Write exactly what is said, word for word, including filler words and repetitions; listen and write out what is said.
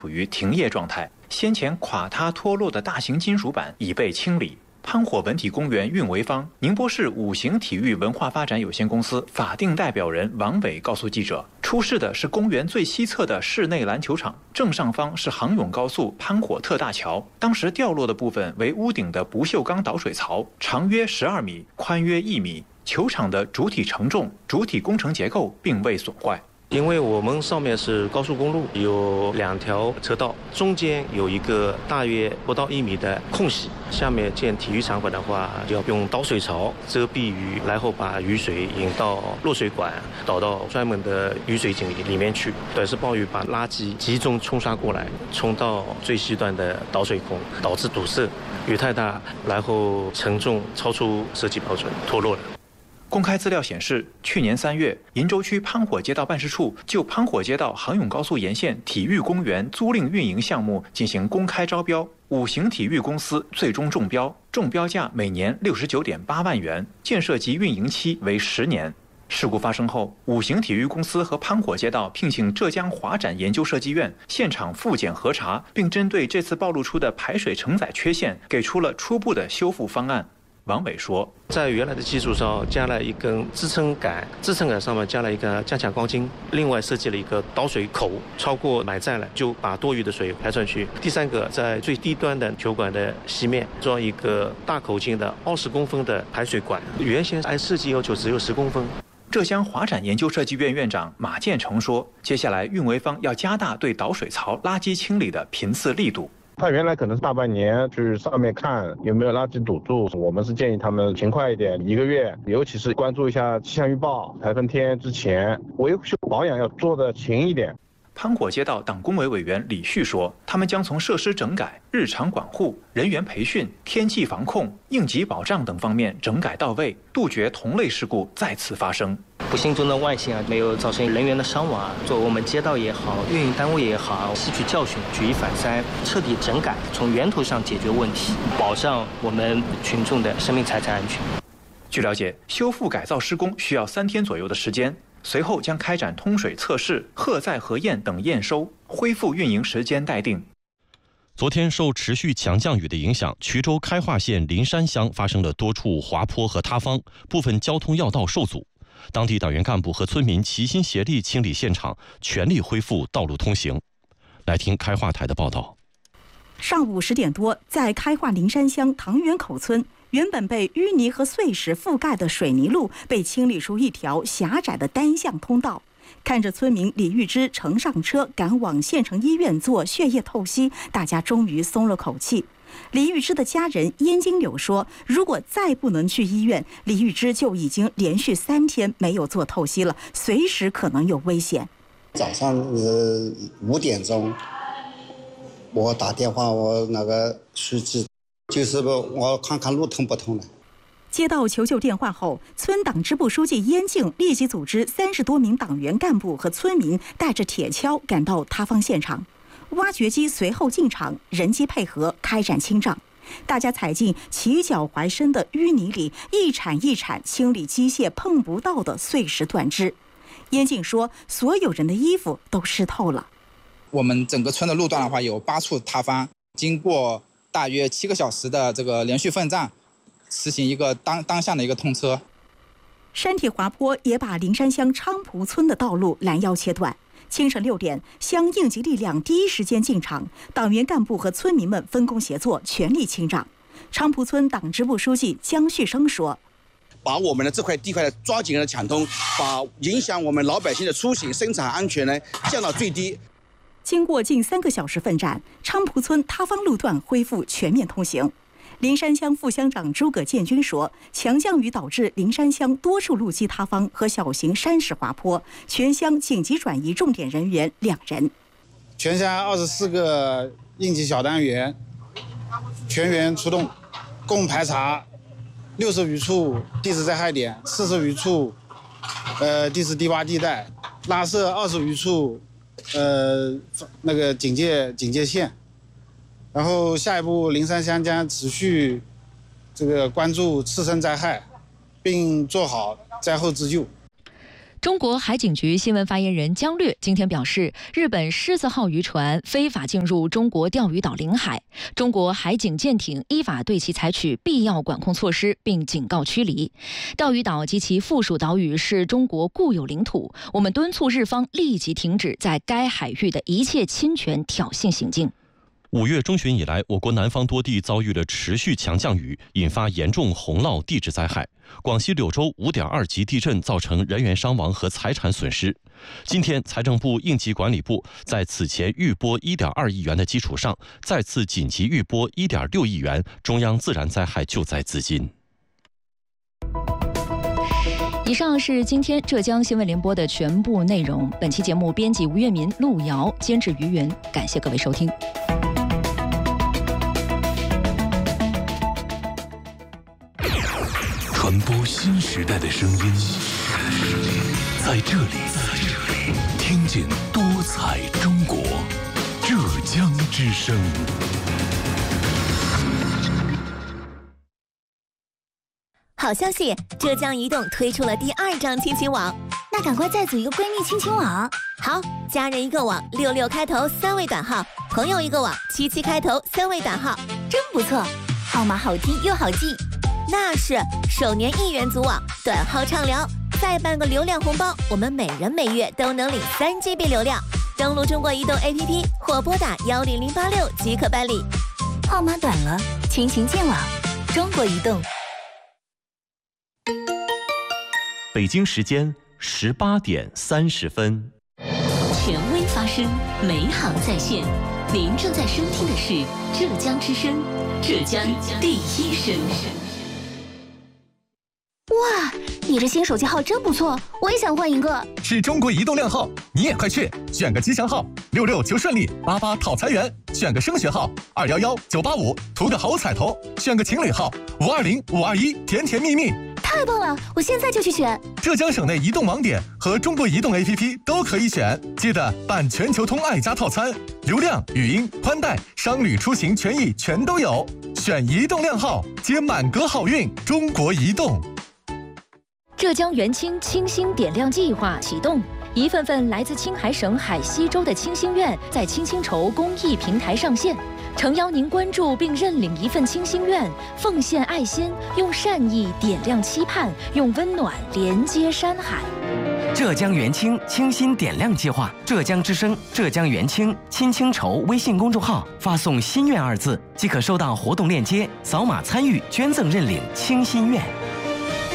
处于停业状态。先前垮塌脱落的大型金属板已被清理。潘火文体公园运维方宁波市五行体育文化发展有限公司法定代表人王伟告诉记者，出事的是公园最西侧的室内篮球场，正上方是杭甬高速潘火特大桥。当时掉落的部分为屋顶的不锈钢导水槽，长约十二米，宽约一米。球场的主体承重、主体工程结构并未损坏。 因为我们上面是高速公路，有两条车道，中间有一个大约不到一米的空隙，下面建体育场馆的话，就要用导水槽遮蔽雨，然后把雨水引到落水管，导到专门的雨水井里里面去。短时暴雨把垃圾集中冲刷过来，冲到最西端的导水孔，导致堵塞。雨太大，然后承重超出设计标准，脱落了。 公开资料显示，去年三月，鄞州区潘火街道办事处就潘火街道杭甬高速沿线体育公园租赁运营项目进行公开招标，五行体育公司最终中标，中标价每年六十九点八万元，建设及运营期为十年。事故发生后，五行体育公司和潘火街道聘请浙江华展研究设计院现场复检核查，并针对这次暴露出的排水承载缺陷，给出了初步的修复方案。王伟说， 在原来的基础上加了一根支撑杆，支撑杆上面加了一个加强钢筋，另外设计了一个导水口，超过满载了就把多余的水排出去。第三个，在最低端的球馆的西面装一个大口径的二十公分的排水管，原先按设计要求只有十公分。 浙江华展研究设计院院长马建成说，接下来运维方要加大对导水槽垃圾清理的频次力度。 他原来可能是大半年去上面看有没有垃圾堵住，我们是建议他们勤快一点，一个月，尤其是关注一下气象预报、台风天之前，维修保养要做得勤一点。 潘火街道党工委委员李旭说，他们将从设施整改、日常管护、人员培训、天气防控、应急保障等方面整改到位，杜绝同类事故再次发生。 不幸中的万幸啊，没有造成人员的伤亡啊。作为我们街道也好，运营单位也好，吸取教训，举一反三，彻底整改，从源头上解决问题，保障我们群众的生命财产安全。 据了解，修复改造施工需要三天左右的时间，随后将开展通水测试、荷载核验等验收，恢复运营时间待定。 昨天受持续强降雨的影响，衢州开化县灵山乡发生了多处滑坡和塌方，部分交通要道受阻。当地党员干部和村民齐心协力清理现场，全力恢复道路通行。来听开化台的报道。 上午十点多，在开化灵山乡塘源口村，原本被淤泥和碎石覆盖的水泥路被清理出一条狭窄的单向通道。看着村民李玉芝乘上车赶往县城医院做血液透析，大家终于松了口气。李玉芝的家人燕金柳说，如果再不能去医院，李玉芝就已经连续三天没有做透析了，随时可能有危险。 早上呃五点钟，我打电话我那个书记，就是我看看路通不通了。 接到求救电话后，村党支部书记燕静立即组织三十多名党员干部和村民带着铁锹赶到塌方现场。挖掘机随后进场，人机配合开展清障。大家踩进齐脚踝深的淤泥里，一铲一铲清理机械碰不到的碎石断枝。燕静说，所有人的衣服都湿透了。 我们整个村的路段的话，有八处塌方，经过大约七个小时的这个连续奋战，实行一个当当向的一个通车。 山体滑坡也把灵山乡昌蒲村的道路拦腰切断。清晨六点，乡应急力量第一时间进场，党员干部和村民们分工协作，全力清障。昌蒲村党支部书记江旭生说， 把我们的这块地块抓紧了抢通，把影响我们老百姓的出行生产安全呢降到最低。 经过近三个小时奋战，昌蒲村塌方路段恢复全面通行。灵山乡副乡长诸葛建军说，强降雨导致灵山乡多处路基塌方和小型山石滑坡，全乡紧急转移重点人员两人。 全乡二十四个应急小单元全员出动，共排查六十余处地质灾害点，四十余处呃地质低洼地带，拉设二十余处呃那个警戒警戒线。然后下一步，灵山乡将持续这个关注次生灾害，并做好灾后自救。 中国海警局新闻发言人姜略今天表示，日本狮子号渔船非法进入中国钓鱼岛领海，中国海警舰艇依法对其采取必要管控措施，并警告驱离。钓鱼岛及其附属岛屿是中国固有领土，我们敦促日方立即停止在该海域的一切侵权挑衅行径。 五月中旬以来，我国南方多地遭遇了持续强降雨，引发严重洪涝地质灾害。广西柳州 五点二 级地震造成人员伤亡和财产损失。今天，财政部应急管理部在此前预拨 一点二亿元的基础上，再次紧急预拨 一点六亿元中央自然灾害救灾资金。 以上是今天浙江新闻联播的全部内容。本期节目编辑吴月民、陆瑶，监制于云。感谢各位收听。 传播新时代的声音，在这里听见多彩中国，浙江之声。 好消息，浙江移动推出了第二张亲情网， 那赶快再组一个闺蜜亲情网。 好，家人一个网，六六开头三位短号；朋友一个网，七七开头三位短号， 真不错，号码好听又好记。 那是，首年一元组网，短号畅聊，再办个流量红包，我们每人每月都能领三 G B 流量。登录中国移动 A P P 或拨打幺零零八六即可办理。 号码短了，亲情见网，中国移动。 北京时间十八点三十分。 权威发声，美好在线。您正在收听的是浙江之声，浙江第一声。 哇，你这新手机号真不错，我也想换一个。 是中国移动靓号，你也快去选个吉祥号，六六求顺利，八八讨财源；选个升学号，二幺幺九八五，图个好彩头；选个情侣号，五二零五二一，甜甜蜜蜜。 太棒了，我现在就去选。 浙江省内移动网点和中国移动 A P P 都可以选，记得办全球通爱家套餐，流量、语音、宽带、商旅出行权益全都有。选移动靓号，接满格好运。中国移动。 浙江元清清新点亮计划启动，一份份来自青海省海西州的清心愿在青青筹公益平台上线，诚邀您关注并认领一份清心愿，奉献爱心，用善意点亮期盼，用温暖连接山海。 浙江元清清新点亮计划，浙江之声、浙江元清青青筹微信公众号发送“心愿”二字，即可收到活动链接，扫码参与捐赠认领清心愿。